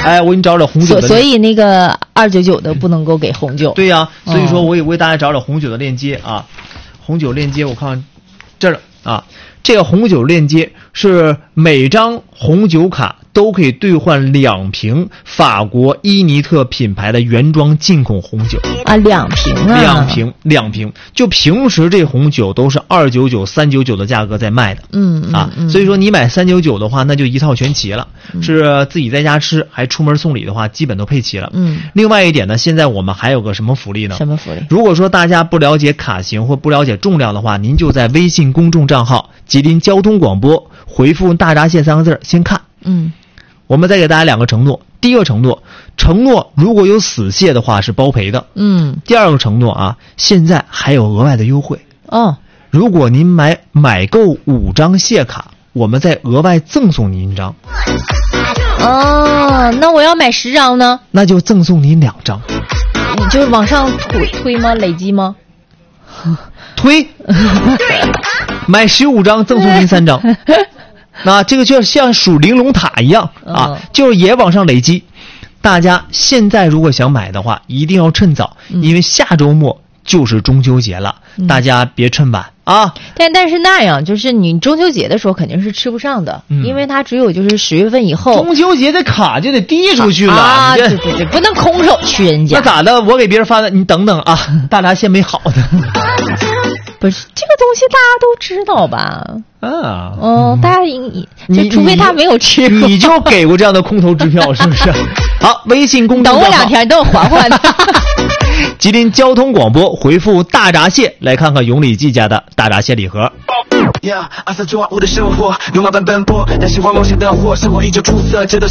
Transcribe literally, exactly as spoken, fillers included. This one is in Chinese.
哎，我给你找找红酒的。 所以那个二九九的不能够给红酒。 对呀、啊，所以说我也为大家找找红酒的链接啊，红酒链接我看看这儿啊，这个红酒链接是每张红酒卡都可以兑换两瓶法国伊尼特品牌的原装进口红酒啊，两瓶啊， 两瓶两瓶。就平时这红酒都是二九九、三九九的价格在卖的， 嗯嗯啊， 嗯所以说你买三九九的话，那就一套全齐了，嗯、是自己在家吃，还出门送礼的话，基本都配齐了。 嗯。 另外一点呢，现在我们还有个什么福利呢？ 什么福利？ 如果说大家不了解卡型或不了解重量的话，您就在微信公众账号吉林交通广播回复大闸蟹三个字先看。 嗯。 我们再给大家两个承诺，第一个承诺，承诺如果有死蟹的话是包赔的。 嗯。 第二个承诺啊，现在还有额外的优惠。 哦。 如果您买买够五张蟹卡，我们再额外赠送您一张。 哦，那我要买十张呢？ 那就赠送您两张。 你就是往上推推吗？累积吗？ 推。买十五张赠送您三张。那这个就像数玲珑塔一样啊， 嗯、 就是也往上累积。大家现在如果想买的话，一定要趁早， 嗯、 因为下周末就是中秋节了， 嗯、 大家别趁晚啊。 但但是那样，就是你中秋节的时候肯定是吃不上的，嗯、因为它只有就是十月份以后。 中秋节的卡就得递出去了啊！对对对，不能空手去人家。 那咋的？我给别人发的，你等等啊，大闸蟹没好的。 不是这个东西大家都知道吧？ 啊， 哦，大家你就除非他没有吃过， 你就给过这样的空头支票是不是？好，微信公众等我两天，等我缓缓的。 吉林交通广播回复大闸蟹来看看永礼记家的大闸蟹礼盒。 Yeah, 二三九二五的生活，用马奔奔波，但希望梦想的火，生活依旧出色，这都是。